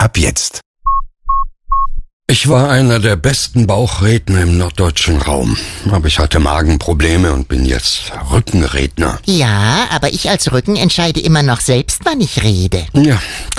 Ab jetzt. Ich war einer der besten Bauchredner im norddeutschen Raum. Aber ich hatte Magenprobleme und bin jetzt Rückenredner. Ja, aber ich als Rücken entscheide immer noch selbst, wann ich rede. Ja,